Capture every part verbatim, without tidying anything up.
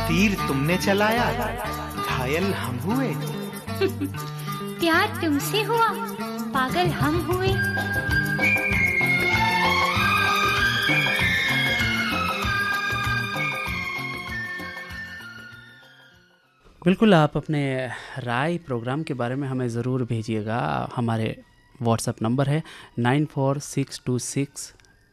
तीर तुमने चलाया, घायल हम हुए। प्यार तुमसे हुआ, पागल हम हुए। बिल्कुल, आप अपने राय प्रोग्राम के बारे में हमें ज़रूर भेजिएगा। हमारे व्हाट्सएप नंबर है nine four six to six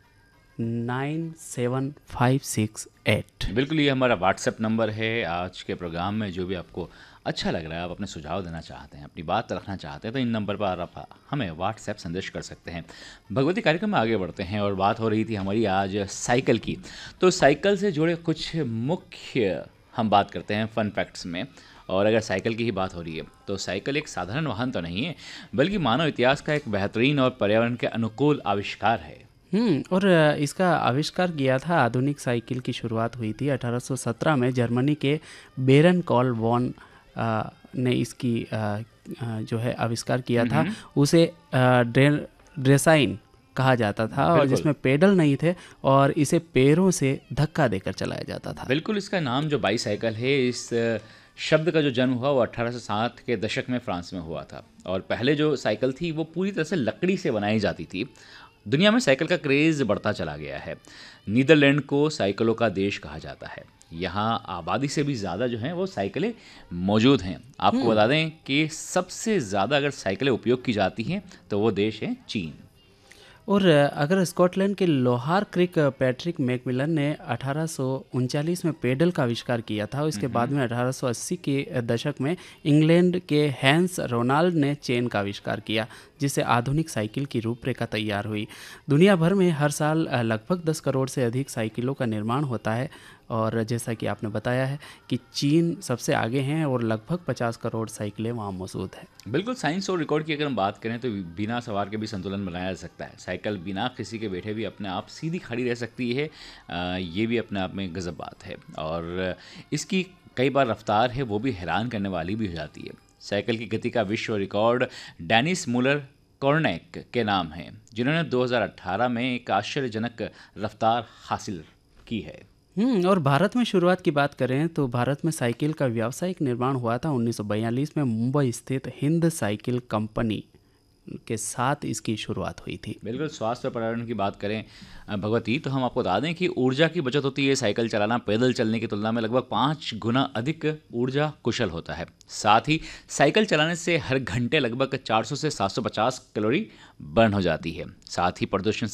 nine seven five six eight. बिल्कुल, ये हमारा व्हाट्सएप नंबर है। आज के प्रोग्राम में जो भी आपको अच्छा लग रहा है, आप अपने सुझाव देना चाहते हैं, अपनी बात रखना चाहते हैं, तो इन नंबर पर आप हमें व्हाट्सएप संदेश कर सकते हैं। भगवती, कार्यक्रम में आगे बढ़ते हैं और बात हो रही थी हमारी आज साइकिल की। तो साइकिल से जुड़े कुछ मुख्य हम बात करते हैं फन फैक्ट्स में। और अगर साइकिल की ही बात हो रही है तो साइकिल एक साधारण वाहन तो नहीं है, बल्कि मानव इतिहास का एक बेहतरीन और पर्यावरण के अनुकूल आविष्कार है। हम्म और इसका आविष्कार किया था, आधुनिक साइकिल की शुरुआत हुई थी अठारह सौ सत्रह में। जर्मनी के बेरन कॉल वॉन ने इसकी आ, आ, जो है आविष्कार किया था। उसे ड्रे ड्रेसाइन कहा जाता था, और जिसमें पेडल नहीं थे और इसे पैरों से धक्का देकर चलाया जाता था। बिल्कुल, इसका नाम जो बाईसाइकिल है, इस शब्द का जो जन्म हुआ वो अठारह सौ साठ के दशक में फ्रांस में हुआ था। और पहले जो साइकिल थी वो पूरी तरह से लकड़ी से बनाई जाती थी। दुनिया में साइकिल का क्रेज़ बढ़ता चला गया है। नीदरलैंड को साइकिलों का देश कहा जाता है। यहाँ आबादी से भी ज़्यादा जो हैं वो साइकिलें मौजूद हैं। आपको बता दें कि सबसे ज़्यादा अगर साइकिलें उपयोग की जाती हैं तो वो देश है चीन। और अगर स्कॉटलैंड के लोहार क्रिक पैट्रिक मैकमिलन ने अठारह सौ उनचालीस में पेडल का आविष्कार किया था। उसके बाद में अठारह सौ अस्सी के दशक में इंग्लैंड के हैंस रोनाल्ड ने चेन का आविष्कार किया, जिससे आधुनिक साइकिल की रूपरेखा तैयार हुई। दुनिया भर में हर साल लगभग दस करोड़ से अधिक साइकिलों का निर्माण होता है, और जैसा कि आपने बताया है कि चीन सबसे आगे हैं और लगभग पचास करोड़ साइकिलें वहाँ मौजूद हैं। बिल्कुल, साइंस और रिकॉर्ड की अगर हम बात करें तो बिना सवार के भी संतुलन बनाया जा सकता है। साइकिल बिना किसी के बैठे भी अपने आप सीधी खड़ी रह सकती है। आ, ये भी अपने आप में गजब बात है। और इसकी कई बार रफ्तार है वो भी हैरान करने वाली भी हो जाती है। साइकिल की गति का विश्व रिकॉर्ड डेनिस मुलर कॉर्नेक के नाम है, जिन्होंने दो हज़ार अठारह में एक आश्चर्यजनक रफ्तार हासिल की है। हम्म और भारत में शुरुआत की बात करें तो भारत में साइकिल का व्यावसायिक निर्माण हुआ था उन्नीस सौ बयालीस में। मुंबई स्थित हिंद साइकिल कंपनी के साथ इसकी शुरुआत हुई थी। बिल्कुल, स्वास्थ्य और पर्यावरण की बात करें भगवती, तो हम आपको बता दें कि ऊर्जा की बचत होती है। साइकिल चलाना पैदल चलने की तुलना में लगभग पाँच गुना अधिक ऊर्जा कुशल होता है। साथ ही साइकिल चलाने से हर घंटे लगभग चार सौ से सात सौ पचास कैलोरी बर्न हो जाती है। साथ ही प्रदूषण